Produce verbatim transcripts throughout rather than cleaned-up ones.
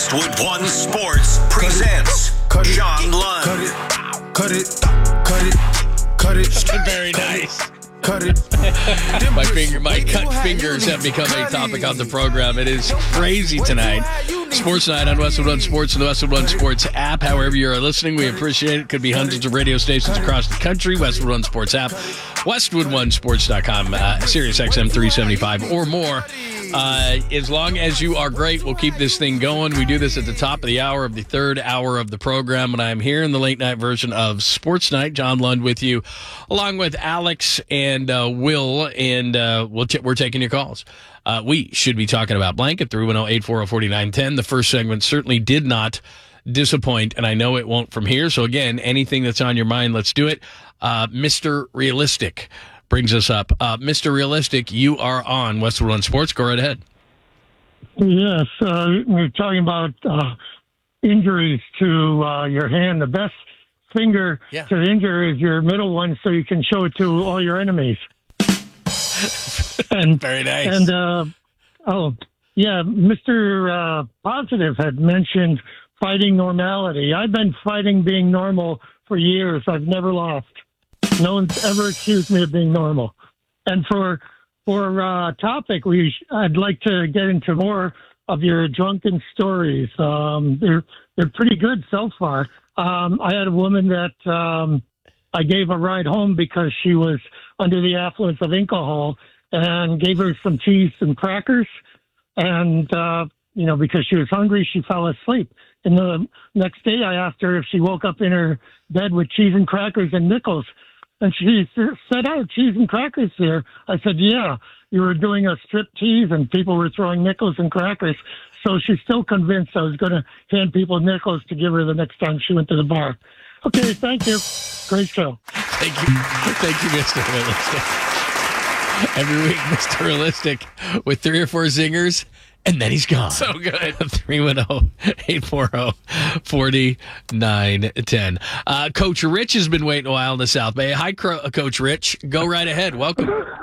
Westwood One Sports presents cut it, John Lund. Cut it, cut it, cut it, cut it. Very nice. Cut it. My finger, my cut fingers have become a topic on the program. It is crazy tonight. Sports Night on Westwood One Sports and the Westwood One Sports app. However you are listening, we appreciate it. Could be hundreds of radio stations across the country. Westwood One Sports app, Westwood One Sports dot com, uh, Sirius X M three seventy-five or more. Uh, as long as you are great, we'll keep this thing going. We do this at the top of the hour of the third hour of the program, and I'm here in the late night version of Sports Night. John Lund with you, along with Alex and uh, Will, and uh, we'll t- we're taking your calls. Uh, we should be talking about blank at three one zero, eight four zero, four nine one zero. The first segment certainly did not disappoint, and I know it won't from here. So, again, anything that's on your mind, let's do it. Uh, Mister Realistic brings us up. Uh, Mister Realistic, you are on Westwood One Sports. Go right ahead. Yes, uh, we're talking about uh, injuries to uh, your hand. The best finger Yeah. to injure is your middle one, so you can show it to all your enemies. And Very nice. And uh, oh, yeah, Mister Uh, Positive had mentioned fighting normality. I've been fighting being normal for years. I've never lost. No one's ever accused me of being normal. And for for uh, topic, we sh- I'd like to get into more of your drunken stories. Um, they're they're pretty good so far. Um, I had a woman that um, I gave a ride home because she was under the affluence of alcohol, and gave her some cheese and crackers, and uh, you know, because she was hungry, she fell asleep. And the next day, I asked her if she woke up in her bed with cheese and crackers and nickels. And she said, "Oh, cheese and crackers here." I said, "Yeah, you were doing a strip tease and people were throwing nickels and crackers." So she's still convinced I was going to hand people nickels to give her the next time she went to the bar. Okay, thank you. Great show. Thank you. Thank you, Mister Realistic. Every week, Mister Realistic with three or four zingers, and then he's gone. So good. three one zero, eight four zero, four nine one zero. Uh, Coach Rich has been waiting a while in the South Bay. Hi, Cro- Coach Rich. Go right ahead. Welcome.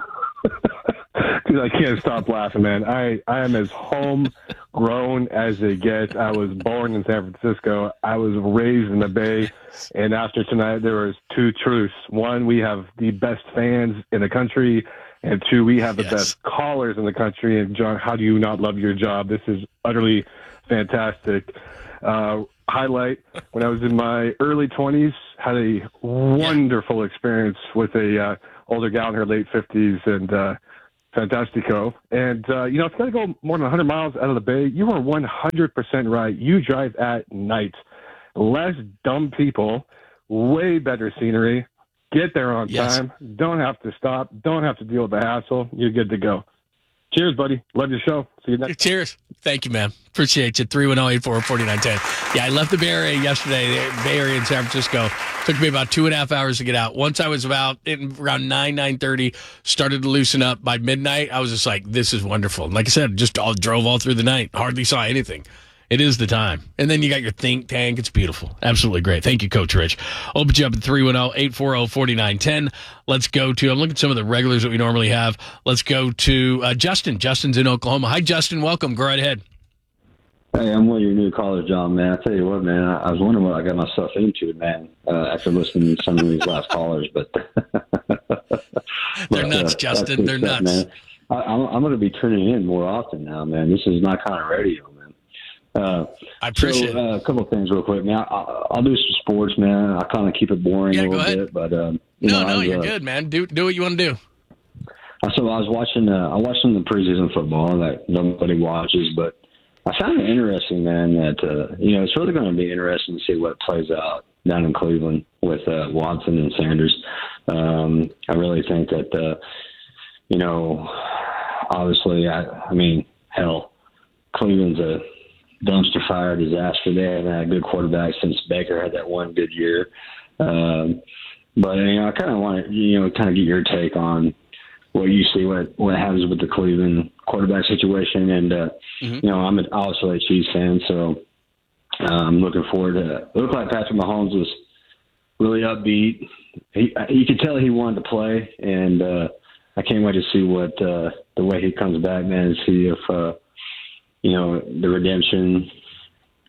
Dude, I can't stop laughing, man. I, I am as homegrown as they get. I was born in San Francisco. I was raised in the Bay. And after tonight, there was two truths. One, we have the best fans in the country. And two, we have the Yes. best callers in the country. And, John, how do you not love your job? This is utterly fantastic. Uh, highlight, when I was in my early twenties, had a wonderful experience with a uh, older gal in her late fifties, and uh, fantastico. And, uh, you know, if you got to go more than one hundred miles out of the Bay, you are one hundred percent right. You drive at night. Less dumb people, way better scenery. Get there on Yes. time. Don't have to stop. Don't have to deal with the hassle. You're good to go. Cheers, buddy. Love your show. See you next. Cheers. Thank you, man. Appreciate you. three one zero, eight four zero, four nine one zero. Yeah, I left the Bay Area yesterday, the Bay Area in San Francisco. Took me about two and a half hours to get out. Once I was about in, around nine, nine thirty, started to loosen up. By midnight, I was just like, this is wonderful. And like I said, just all, drove all through the night. Hardly saw anything. It is the time. And then you got your think tank. It's beautiful. Absolutely great. Thank you, Coach Rich. Open you up at three one zero, eight four zero, four nine one zero. Let's go to, I'm looking at some of the regulars that we normally have. Let's go to uh, Justin. Justin's in Oklahoma. Hi, Justin. Welcome. Go right ahead. Hey, I'm one of your new callers, John, man. I tell you what, man, I was wondering what I got myself into, man, uh, after listening to some of these last callers. But They're but, nuts, uh, Justin. They're stuff, nuts. Man. I, I'm, I'm going to be tuning in more often now, man. This is my kind of radio, man. Uh, I appreciate so, it. uh, a couple of things real quick, man. I, I'll do some sports, man. I kind of keep it boring Yeah, a go little ahead. bit, but um, you No, know, no, I was, you're uh, good, man. Do do what you want to do. So I was watching. Uh, I watched some of the preseason football that nobody watches, but I found it interesting, man. That uh, you know, it's really going to be interesting to see what plays out down in Cleveland with uh, Watson and Sanders. Um, I really think that uh, you know, obviously, I, I mean, hell, Cleveland's a dumpster fire disaster. They haven't had a good quarterback since Baker had that one good year. Um, but you know, I kind of want to, you know, kind of get your take on what you see, what what happens with the Cleveland quarterback situation. And uh, Mm-hmm. you know, I'm an, also a Chiefs fan, so uh, I'm looking forward to. It looked like Patrick Mahomes was really upbeat. He, you could tell he wanted to play, and uh, I can't wait to see what uh, the way he comes back, man, and see if uh, you know the redemption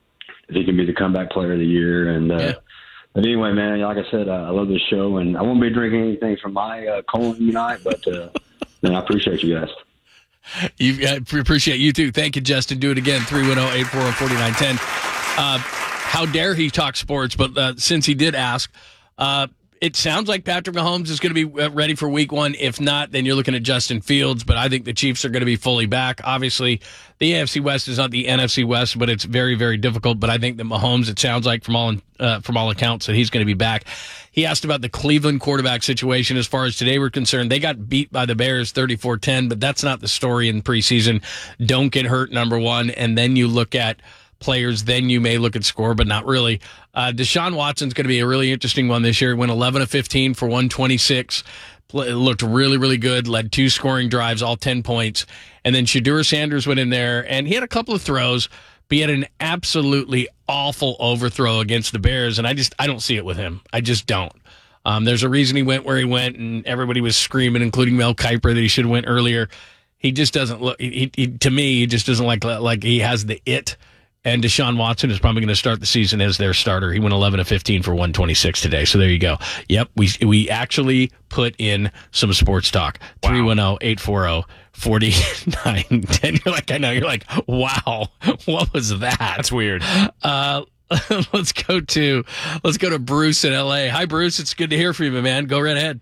if he can be the comeback player of the year. And uh, Yeah. But anyway, man, like I said, uh, I love this show, and I won't be drinking anything from my uh, colon tonight, but uh, man, I appreciate you guys. You, I appreciate you too. Thank you, Justin. Do it again. three one zero, eight four zero, four nine one zero. Uh, how dare he talk sports? But uh, since he did ask, uh, it sounds like Patrick Mahomes is going to be ready for week one. If not, then you're looking at Justin Fields. But I think the Chiefs are going to be fully back. Obviously, the A F C West is not the N F C West, but it's very, very difficult. But I think that Mahomes, it sounds like from all uh, from all accounts, that he's going to be back. He asked about the Cleveland quarterback situation. As far as today we're concerned, they got beat by the Bears thirty-four ten, but that's not the story in preseason. Don't get hurt, number one. And then you look at players, then you may look at score, but not really. Uh, Deshaun Watson's going to be a really interesting one this year. He went eleven of fifteen for one twenty-six. Play, looked really, really good. Led two scoring drives, all ten points. And then Shedeur Sanders went in there, and he had a couple of throws, but he had an absolutely awful overthrow against the Bears, and I just I don't see it with him. I just don't. Um, there's a reason he went where he went, and everybody was screaming, including Mel Kiper, that he should have went earlier. He just doesn't look. He, he, to me, he just doesn't like like he has the it. And Deshaun Watson is probably going to start the season as their starter. He went eleven of fifteen for one twenty-six today. So there you go. Yep, we we actually put in some sports talk. three one zero, eight four zero, four nine one zero. You're like, I know. You're like, wow, what was that? That's weird. Uh, let's go to let's go to Bruce in L A. Hi, Bruce. It's good to hear from you, man. Go right ahead.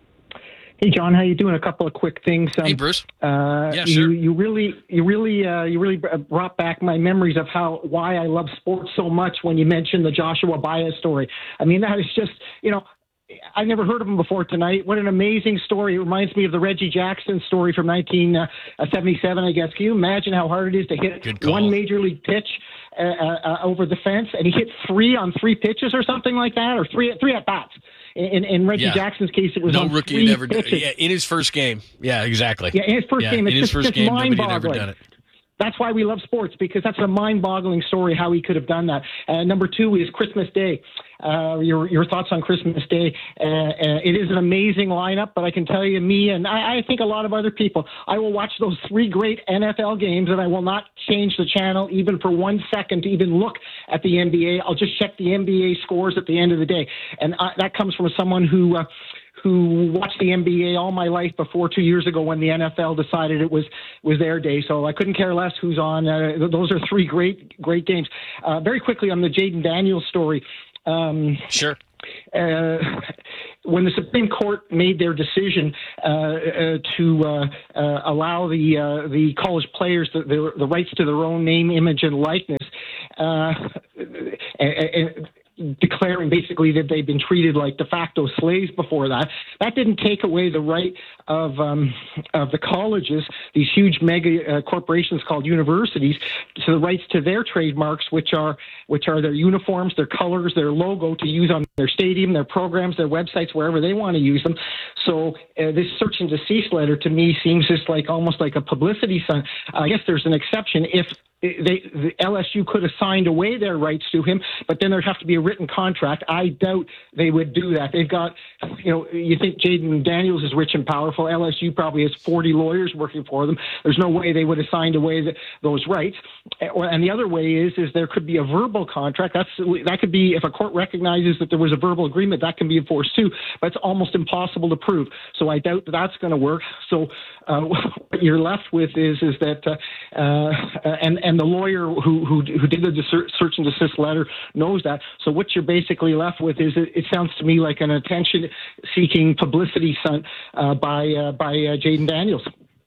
Hey, John, how you doing? A couple of quick things. Um, Hey, Bruce. Uh, Yeah, sure. You, you really, you really, uh, you really brought back my memories of how why I love sports so much when you mentioned the Joshua Baez story. I mean, that is just, you know, I never heard of him before tonight. What an amazing story! It reminds me of the Reggie Jackson story from nineteen seventy-seven, I guess. Can you imagine how hard it is to hit one major league pitch uh, uh, over the fence, and he hit three on three pitches or something like that, or three three at bats. In, in Reggie Yeah. Jackson's case, it was no on rookie three had ever done pitches. Yeah, in his first game. Yeah, exactly. Yeah, in his first yeah, game. It's in his just, first just game, nobody had ever mind-boggling. done it. That's why we love sports, because that's a mind-boggling story how he could have done that. Uh, number two is Christmas Day. Uh, your your thoughts on Christmas Day? Uh, uh, it is an amazing lineup, but I can tell you, me and I, I think a lot of other people, I will watch those three great N F L games, and I will not change the channel even for one second to even look at the N B A. I'll just check the N B A scores at the end of the day, and I, that comes from someone who. Uh, who watched the N B A all my life before two years ago when the N F L decided it was was their day. So I couldn't care less who's on. Uh, those are three great, great games. Uh, very quickly on the Jaden Daniels story. Um, sure. Uh, when the Supreme Court made their decision uh, uh, to uh, uh, allow the uh, the college players the, the, the rights to their own name, image, and likeness, uh, and, declaring basically that they've been treated like de facto slaves before that. That didn't take away the right of um, of the colleges, these huge mega uh, corporations called universities, to the rights to their trademarks, which are which are their uniforms, their colors, their logo to use on their stadium, their programs, their websites, wherever they want to use them. So uh, this search and desist letter to me seems just like almost like a publicity stunt. I guess there's an exception if They, the L S U could have signed away their rights to him, but then there'd have to be a written contract. I doubt they would do that. They've got, you know, you think Jaden Daniels is rich and powerful. L S U probably has forty lawyers working for them. There's no way they would have signed away the, those rights. And the other way is, is there could be a verbal contract. That's that could be, if a court recognizes that there was a verbal agreement, that can be enforced too. But it's almost impossible to prove. So I doubt that that's going to work. So uh, what you're left with is, is that, uh, uh, and and And the lawyer who, who who did the search and desist letter knows that. So what you're basically left with is, it, it sounds to me like an attention-seeking publicity stunt uh, by uh, by uh, Jaden Daniels.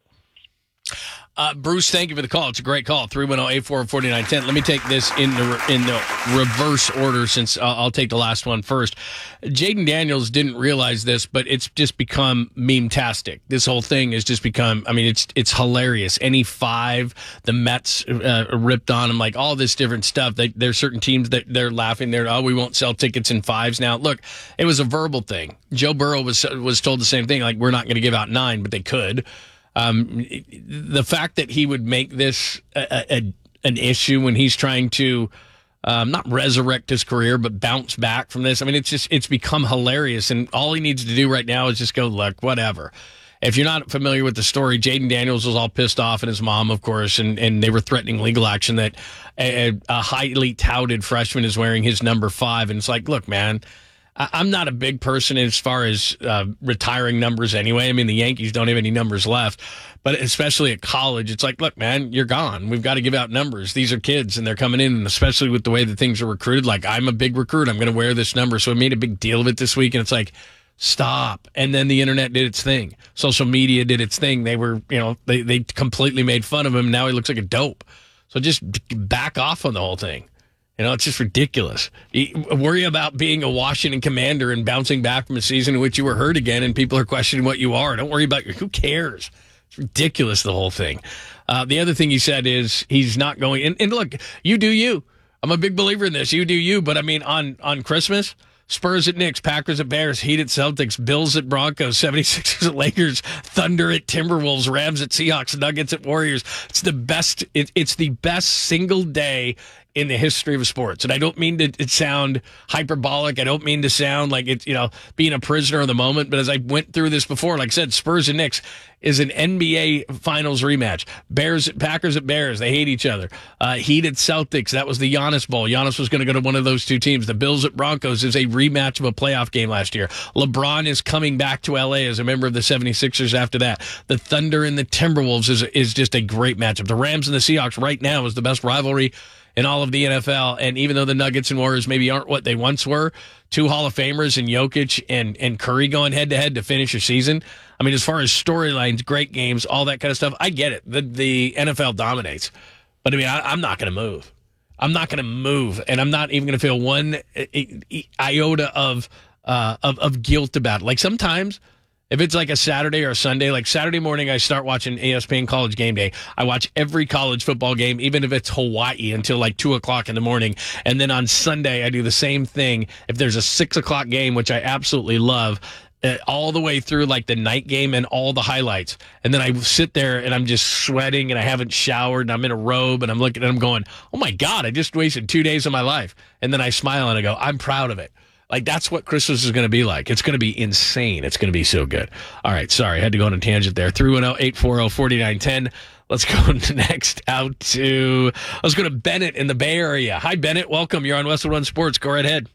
Uh, Bruce, thank you for the call. It's a great call. three one zero, eight four zero, four nine one zero. Let me take this in the in the reverse order, since I'll, I'll take the last one first. Jaden Daniels didn't realize this, but it's just become meme-tastic. This whole thing has just become, I mean, it's it's hilarious. Any five, the Mets uh, ripped on him, like all this different stuff. They, there's certain teams that they're laughing. They're, oh, we won't sell tickets in fives now. Look, it was a verbal thing. Joe Burrow was was told the same thing, like, we're not going to give out nine, but they could. Um, the fact that he would make this a, a, an issue when he's trying to um, not resurrect his career, but bounce back from this. I mean, it's just, it's become hilarious. And all he needs to do right now is just go, look, whatever. If you're not familiar with the story, Jaden Daniels was all pissed off, and his mom, of course, and, and they were threatening legal action that a, a highly touted freshman is wearing his number five. And it's like, look, man, I, I'm not a big person as far as uh, retiring numbers anyway. I mean, the Yankees don't have any numbers left, but especially at college, it's like, look, man, you're gone. We've got to give out numbers. These are kids, and they're coming in, and especially with the way that things are recruited, like, I'm a big recruit. I'm going to wear this number. So I made a big deal of it this week, and it's like, stop. And then the internet did its thing. Social media did its thing. They were, you know, they, they completely made fun of him. Now he looks like a dope. So just back off on the whole thing. You know, it's just ridiculous. You worry about being a Washington Commander and bouncing back from a season in which you were hurt again and people are questioning what you are. Don't worry about your, who cares? It's ridiculous, the whole thing. Uh, the other thing he said is he's not going, and, and look, you do you. I'm a big believer in this. You do you. But I mean, on, on Christmas, Spurs at Knicks, Packers at Bears, Heat at Celtics, Bills at Broncos, seventy-sixers at Lakers, Thunder at Timberwolves, Rams at Seahawks, Nuggets at Warriors. It's the best. It, it's the best single day in the history of sports. And I don't mean to it sound hyperbolic. I don't mean to sound like it's, you know, being a prisoner of the moment. But as I went through this before, like I said, Spurs and Knicks is an N B A Finals rematch. Bears, Packers at Bears, they hate each other. Uh, Heat at Celtics, that was the Giannis Bowl. Giannis was going to go to one of those two teams. The Bills at Broncos is a rematch of a playoff game last year. LeBron is coming back to L A as a member of the seventy-sixers after that. The Thunder and the Timberwolves is, is just a great matchup. The Rams and the Seahawks right now is the best rivalry in all of the N F L. And even though the Nuggets and Warriors maybe aren't what they once were, two Hall of Famers and Jokic and, and Curry going head-to-head to finish your season. I mean, as far as storylines, great games, all that kind of stuff, I get it. The, the N F L dominates. But, I mean, I, I'm not going to move. I'm not going to move, and I'm not even going to feel one iota of, uh, of of guilt about it. Like, sometimes if it's like a Saturday or a Sunday, like Saturday morning, I start watching E S P N College Game Day. I watch every college football game, even if it's Hawaii, until like two o'clock in the morning. And then on Sunday, I do the same thing. If there's a six o'clock game, which I absolutely love, uh, all the way through like the night game and all the highlights. And then I sit there and I'm just sweating and I haven't showered and I'm in a robe and I'm looking at them going, oh my God, I just wasted two days of my life. And then I smile and I go, I'm proud of it. Like, that's what Christmas is going to be like. It's going to be insane. It's going to be so good. All right, sorry, I had to go on a tangent there. three one zero, eight four zero, four nine one zero. Let's go next out to, let's go to Bennett in the Bay Area. Hi, Bennett. Welcome. You're on Westwood One Sports. Go right ahead.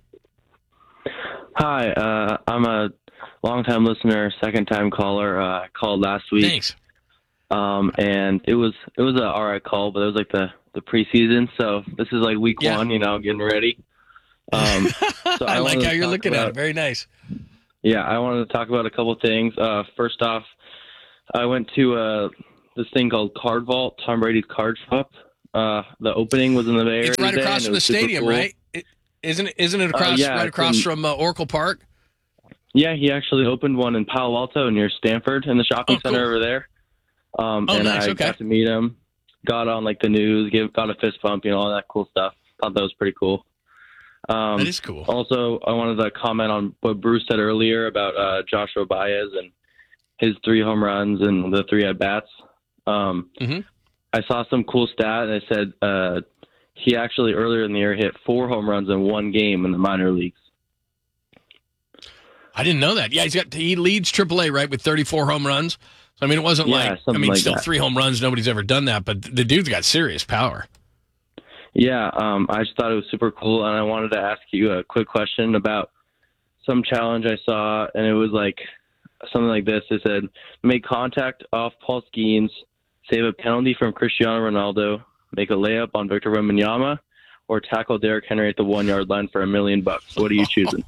Hi, uh, I'm a longtime listener, second-time caller. Uh, I called last week. Thanks. Um, and it was it was an all right call, but it was like the, the preseason. So this is like week Yeah. one, you know, getting ready. Um, so I, I like wanted how to you're talk looking at about- it. Very nice. Yeah, I wanted to talk about a couple things. Uh, first off, I went to uh, this thing called Card Vault, Tom Brady's card shop. Uh, the opening was in the Bay Area. It's right today, across and it from the was super stadium, cool. right? It, isn't it, isn't it across, yeah, right it's across in- from uh, Oracle Park? Yeah, he actually opened one in Palo Alto near Stanford in the shopping Oh, cool. center over there. Um, Oh, and nice, I okay. got to meet him, got on like the news, give, got a fist bump, you know, all that cool stuff. Thought that was pretty cool. Um, That is cool. Also, I wanted to comment on what Bruce said earlier about uh, Joshua Baez and his three home runs and the three at bats. Um, Mhm. I saw some cool stat, and it said uh, he actually earlier in the year hit four home runs in one game in the minor leagues. I didn't know that. Yeah, he's got he leads triple A, right, with thirty-four home runs. So I mean, it wasn't Yeah, like I something mean, like still that. three home runs. Nobody's ever done that, but the dude's got serious power. Yeah, um, I just thought it was super cool, and I wanted to ask you a quick question about some challenge I saw, and it was like something like this. It said, make contact off Paul Skeens, save a penalty from Cristiano Ronaldo, make a layup on Victor Wembanyama, or tackle Derrick Henry at the one-yard line for a million bucks. What are you choosing?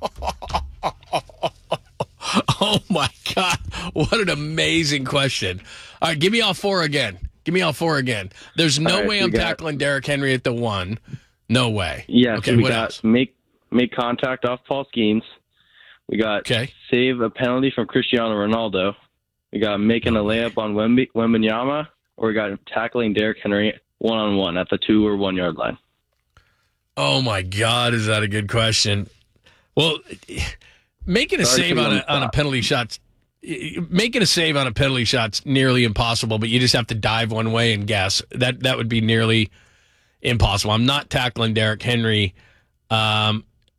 Oh my God, what an amazing question! All right, give me all four again. Give me all four again. There's no All right, way we I'm got- tackling Derrick Henry at the one. No way. Yeah, Okay, so we what got else? make make contact off Paul Skeens. We got Okay. save a penalty from Cristiano Ronaldo. We got making a layup on Wemby, Wembanyama, or we got tackling Derrick Henry one-on-one at the two or one-yard line. Oh my God, is that a good question? Well, making a Sorry save to on be a, on the on a spot. penalty shot, making a save on a penalty shot's nearly impossible. But you just have to dive one way and guess. That that would be nearly impossible. I'm not tackling Derrick Henry. Um,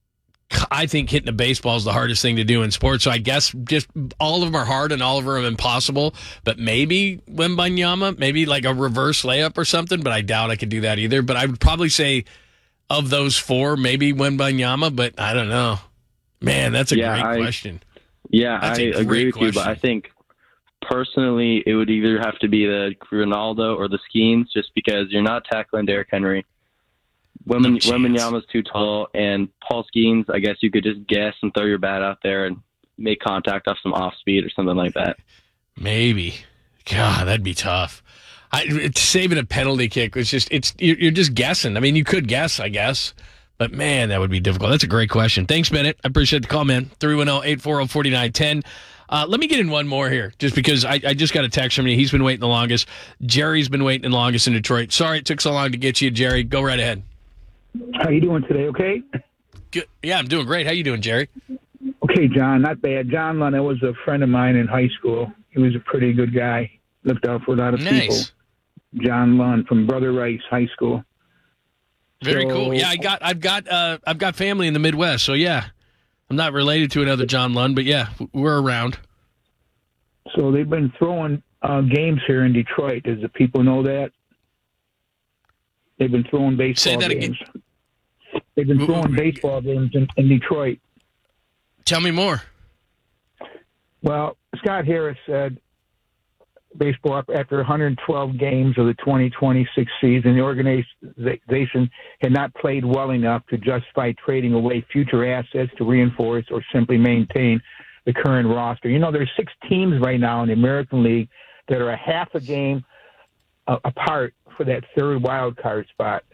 I think hitting a baseball is the hardest thing to do in sports. So I guess just all of them are hard and all of them are impossible. But maybe Wembanyama, maybe like a reverse layup or something. But I doubt I could do that either. But I would probably say of those four, maybe Wembanyama. But I don't know. Man, that's a yeah, great I, question. Yeah, that's I agree with question. you. But I think personally, it would either have to be the Ronaldo or the Skeens, just because you're not tackling Derrick Henry. Women, No Wembanyama's too tall, and Paul Skeens, I guess you could just guess and throw your bat out there and make contact off some off speed or something like that. Maybe. God, that'd be tough. I, it's saving a penalty kick was just, it's you're, you're just guessing. I mean, you could guess, I guess. But, man, that would be difficult. That's a great question. Thanks, Bennett. I appreciate the call, man. three one zero, eight four zero, four nine one zero. Uh, let me get in one more here, just because I, I just got a text from you. He's been waiting the longest. Jerry's been waiting the longest in Detroit. Sorry it took so long to get you, Jerry. Go right ahead. How you doing today, okay? Good. Yeah, I'm doing great. How you doing, Jerry? Okay, John, not bad. John Lund was a friend of mine in high school. He was a pretty good guy. Looked out for a lot of Nice. people. John Lund from Brother Rice High School. Very So- cool. Yeah, I got, I've got, uh, I've got family in the Midwest, so yeah, I'm not related to another John Lund, but yeah, we're around. So they've been throwing uh, games here in Detroit. Does the people know that? They've been throwing baseball Say that games. again. They've been Wh- throwing wh- baseball games in, in Detroit. Tell me more. Well, Scott Harris said baseball after one hundred twelve games of the twenty twenty-six season, the organization had not played well enough to justify trading away future assets to reinforce or simply maintain the current roster. You know, there's six teams right now in the American League that are a half a game uh, apart for that third wild card spot.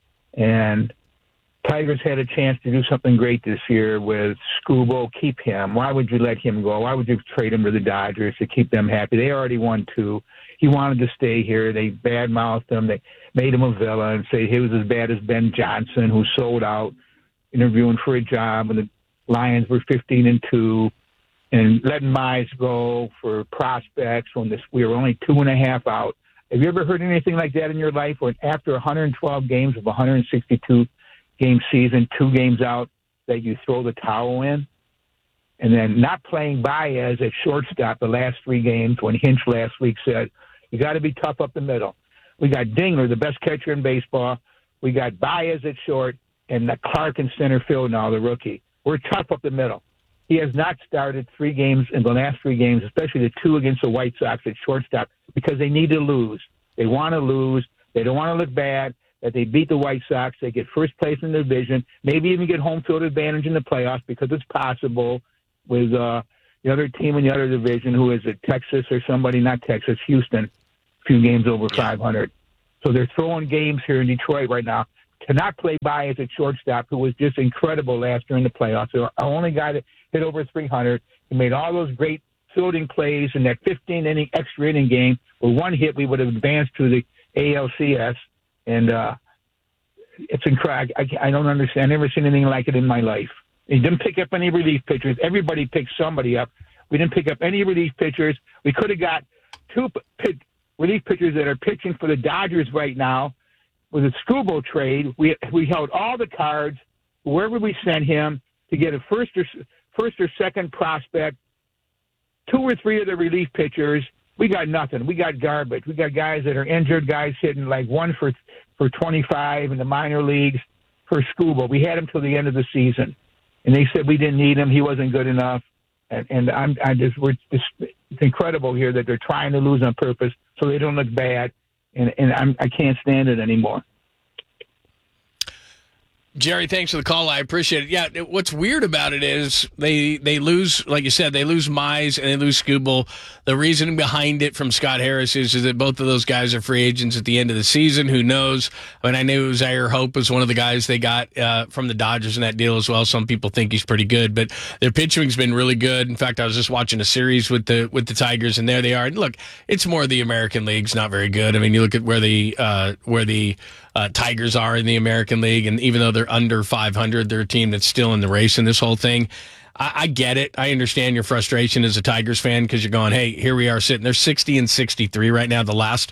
And Tigers had a chance to do something great this year with Scoobo. Keep him. Why would you let him go? Why would you trade him to the Dodgers to keep them happy? They already won two. He wanted to stay here. They badmouthed him. They made him a villain and say he was as bad as Ben Johnson, who sold out interviewing for a job when the Lions were fifteen and two, and letting Mize go for prospects when this we were only two and a half out. Have you ever heard anything like that in your life, where after one hundred twelve games of one hundred sixty-two game season, two games out, that you throw the towel in? And then not playing Baez at shortstop the last three games, when Hinch last week said, you got to be tough up the middle. We got Dingler, the best catcher in baseball. We got Baez at short, and Clark in center field now, the rookie. We're tough up the middle. He has not started three games in the last three games, especially the two against the White Sox at shortstop, because they need to lose. They want to lose. They don't want to look bad. That they beat the White Sox, they get first place in the division, maybe even get home field advantage in the playoffs, because it's possible with uh, the other team in the other division, who is it, Texas or somebody, not Texas, Houston, a few games over five hundred. So they're throwing games here in Detroit right now. To not play Baez at shortstop, who was just incredible last year in the playoffs. The only guy that hit over three hundred. He made all those great fielding plays in that fifteen inning extra inning game. With one hit, we would have advanced to the A L C S. And uh, it's incredible. I, I don't understand. I've never seen anything like it in my life. He didn't pick up any relief pitchers. Everybody picked somebody up. We didn't pick up any relief pitchers. We could have got two p- relief pitchers that are pitching for the Dodgers right now. With a Scoobo trade, we we held all the cards, wherever we sent him, to get a first or first or second prospect, two or three of the relief pitchers. We got nothing. We got garbage. We got guys that are injured, guys hitting like one for for twenty-five in the minor leagues for Scoobo. We had him till the end of the season, and they said we didn't need him. He wasn't good enough. And, and I'm I just we're just, it's incredible here that they're trying to lose on purpose so they don't look bad. And and I'm, I can't stand it anymore. Jerry, thanks for the call. I appreciate it. Yeah, what's weird about it is they they lose, like you said, they lose Mize and they lose Scooble. The reason behind it from Scott Harris is, is that both of those guys are free agents at the end of the season. Who knows? I mean, I knew Zaire Hope was one of the guys they got uh, from the Dodgers in that deal as well. Some people think he's pretty good, but their pitching's been really good. In fact, I was just watching a series with the with the Tigers, and there they are. And look, it's more the American League's not very good. I mean, you look at where the uh, where the Uh, Tigers are in the American League, and even though they're under five hundred, they're a team that's still in the race in this whole thing. I, I get it. I understand your frustration as a Tigers fan, because you're going, hey, here we are sitting. They're sixty and sixty-three right now. The last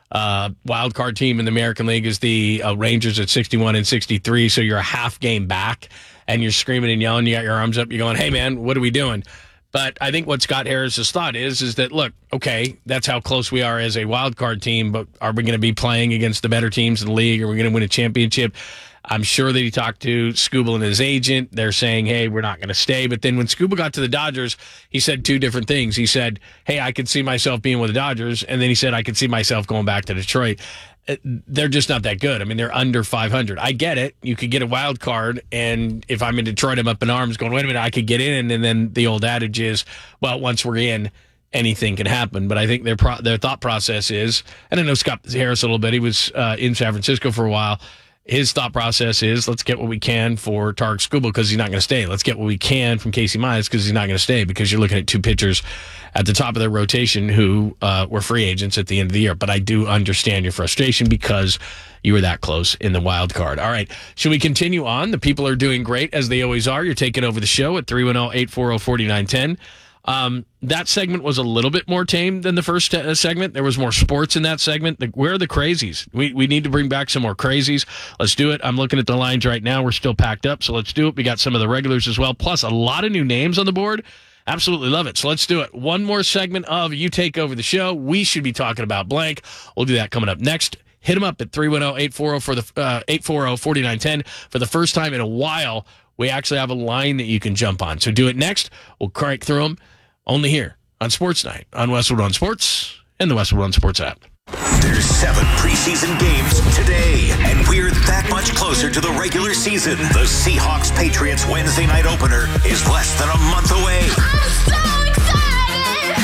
Uh, wild card team in the American League is the uh, Rangers at sixty-one and sixty-three. So you're a half game back and you're screaming and yelling. You got your arms up. You're going, hey, man, what are we doing? But I think what Scott Harris's thought is, is that, look, okay, that's how close we are as a wild card team, but are we going to be playing against the better teams in the league? Are we going to win a championship? I'm sure that he talked to Scooble and his agent. They're saying, hey, we're not going to stay. But then when Scooble got to the Dodgers, he said two different things. He said, hey, I could see myself being with the Dodgers. And then he said, I could see myself going back to Detroit. They're just not that good. I mean, they're under five hundred. I get it. You could get a wild card. And if I'm in Detroit, I'm up in arms going, wait a minute, I could get in. And then the old adage is, well, once we're in, anything can happen. But I think their pro- their thought process is, and I know Scott Harris a little bit. He was uh, in San Francisco for a while. His thought process is, let's get what we can for Tarek Skubal because he's not going to stay. Let's get what we can from Casey Mize because he's not going to stay, because you're looking at two pitchers at the top of their rotation who uh, were free agents at the end of the year. But I do understand your frustration because you were that close in the wild card. All right. Should we continue on? The people are doing great, as they always are. You're taking over the show at three one zero, eight four zero, four nine one zero. Um, that segment was a little bit more tame than the first uh, segment. There was more sports in that segment. The, where are the crazies? We we need to bring back some more crazies. Let's do it. I'm looking at the lines right now. We're still packed up, so let's do it. We got some of the regulars as well, plus a lot of new names on the board. Absolutely love it. So let's do it. One more segment of You Take Over the Show. We should be talking about blank. We'll do that coming up next. Hit them up at three one zero, eight four zero for the uh, eight four zero, four nine one zero. For the first time in a while, we actually have a line that you can jump on. So do it next. We'll crank through them. Only here on Sports Night on Westwood One Sports and the Westwood One Sports app. There's seven preseason games today, and we're that much closer to the regular season. The Seahawks-Patriots Wednesday night opener is less than a month away. I'm so excited!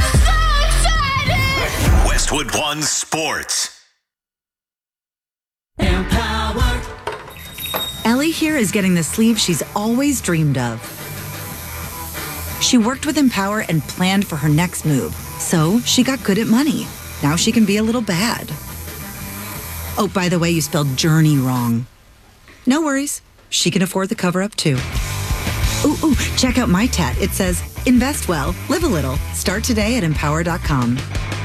I'm so excited! Westwood One Sports. Empower. Ellie here is getting the sleeve she's always dreamed of. She worked with Empower and planned for her next move, so she got good at money. Now she can be a little bad. Oh, by the way, you spelled journey wrong. No worries. She can afford the cover-up, too. Ooh, ooh, check out my tat. It says, invest well, live a little. Start today at empower dot com.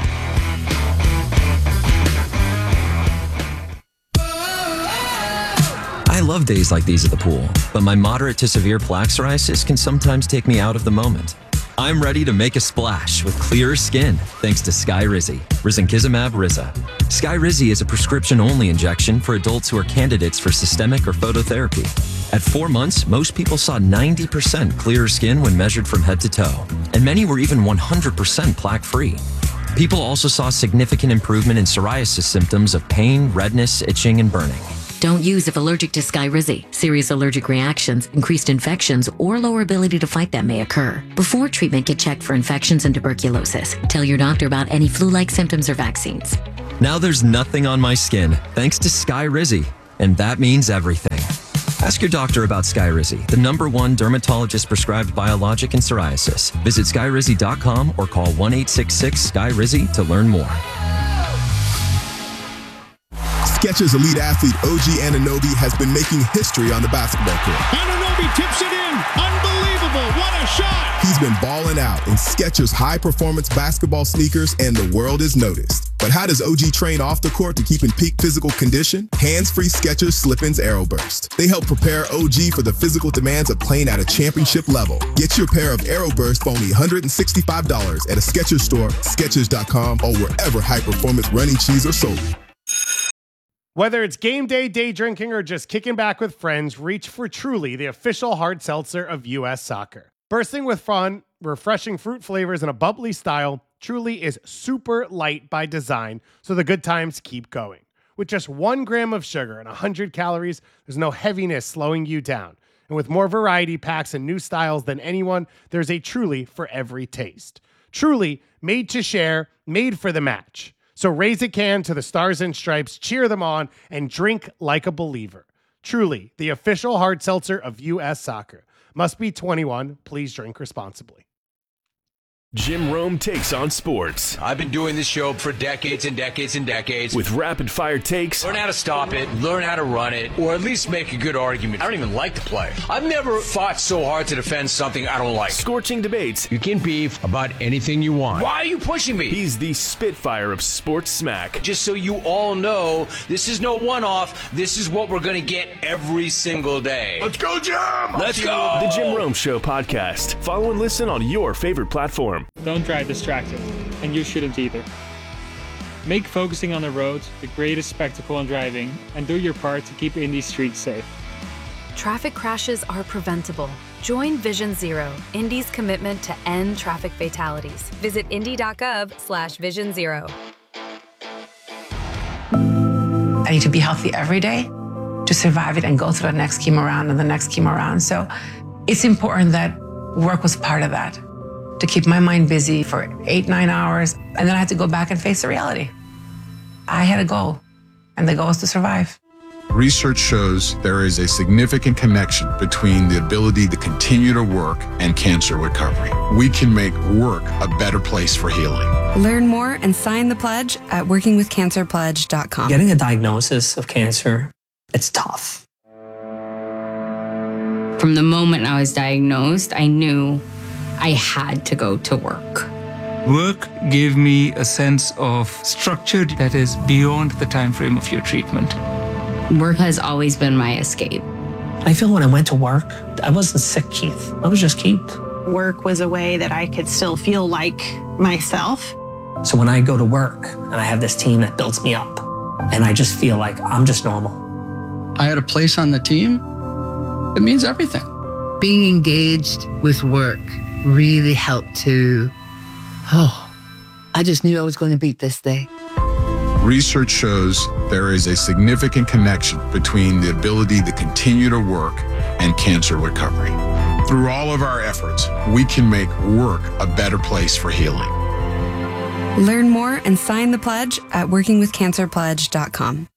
I love days like these at the pool, but my moderate to severe plaque psoriasis can sometimes take me out of the moment. I'm ready to make a splash with clearer skin thanks to Skyrizi, Risankizumab Riza. Skyrizi is a prescription-only injection for adults who are candidates for systemic or phototherapy. At four months, most people saw ninety percent clearer skin when measured from head to toe, and many were even one hundred percent plaque-free. People also saw significant improvement in psoriasis symptoms of pain, redness, itching, and burning. Don't use if allergic to Skyrizi. Serious allergic reactions, increased infections, or lower ability to fight them may occur. Before treatment, get checked for infections and tuberculosis. Tell your doctor about any flu-like symptoms or vaccines. Now there's nothing on my skin thanks to Skyrizi, and that means everything. Ask your doctor about Skyrizi, the number one dermatologist-prescribed biologic in psoriasis. Visit skyrizi dot com or call one eight six six, S K Y R I Z Y to learn more. Skechers elite athlete O G Anunoby has been making history on the basketball court. Anunoby tips it in. Unbelievable. What a shot. He's been balling out in Skechers high-performance basketball sneakers, and the world has noticed. But how does O G train off the court to keep in peak physical condition? Hands-free Skechers Slip-ins Aeroburst. They help prepare O G for the physical demands of playing at a championship level. Get your pair of Aeroburst for only one hundred sixty-five dollars at a Skechers store, skechers dot com, or wherever high-performance running shoes are sold. Whether it's game day, day drinking, or just kicking back with friends, reach for Truly, the official hard seltzer of U S Soccer. Bursting with fun, refreshing fruit flavors, and a bubbly style, Truly is super light by design, so the good times keep going. With just one gram of sugar and one hundred calories, there's no heaviness slowing you down. And with more variety packs and new styles than anyone, there's a Truly for every taste. Truly, made to share, made for the match. So raise a can to the Stars and Stripes, cheer them on, and drink like a believer. Truly, the official hard seltzer of U S Soccer. Must be twenty-one. Please drink responsibly. Jim Rome takes on sports. I've been doing this show for decades and decades and decades. With rapid-fire takes. Learn how to stop it, learn how to run it, or at least make a good argument. I don't even like the play. I've never fought so hard to defend something I don't like. Scorching debates. You can beef about anything you want. Why are you pushing me? He's the Spitfire of sports smack. Just so you all know, this is no one-off. This is what we're going to get every single day. Let's go, Jim! Let's go! The Jim Rome Show podcast. Follow and listen on your favorite platform. Don't drive distracted, and you shouldn't either. Make focusing on the road the greatest spectacle in driving, and do your part to keep Indy streets safe. Traffic crashes are preventable. Join Vision Zero, Indy's commitment to end traffic fatalities. Visit indy.gov slash vision zero. I need to be healthy every day to survive it and go through the next chemo round and the next chemo round. So it's important that work was part of that, to keep my mind busy for eight, nine hours. And then I had to go back and face the reality. I had a goal, and the goal was to survive. Research shows there is a significant connection between the ability to continue to work and cancer recovery. We can make work a better place for healing. Learn more and sign the pledge at working with cancer pledge dot com. Getting a diagnosis of cancer, it's tough. From the moment I was diagnosed, I knew I had to go to work. Work gave me a sense of structure that is beyond the time frame of your treatment. Work has always been my escape. I feel when I went to work, I wasn't sick, Keith. I was just Keith. Work was a way that I could still feel like myself. So when I go to work and I have this team that builds me up, and I just feel like I'm just normal. I had a place on the team. It means everything. Being engaged with work really helped to, oh, I just knew I was going to beat this day. Research shows there is a significant connection between the ability to continue to work and cancer recovery. Through all of our efforts, we can make work a better place for healing. Learn more and sign the pledge at working with cancer pledge dot com.